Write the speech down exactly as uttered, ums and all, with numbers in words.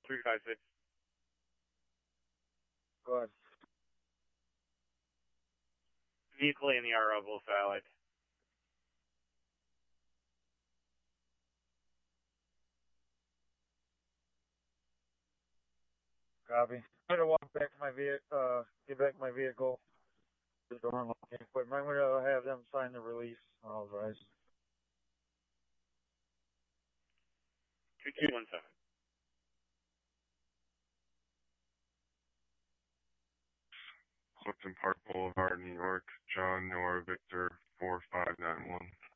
three five six. Go ahead. Vehicle in the R O, both valid. Copy. I'm gonna walk back my vehicle, uh, get back my vehicle. Just don't unlock any equipment. I'm gonna have them sign the release. I'll rise. two two one seven. Clifton Park Boulevard, New York. John Nor Victor four five nine one.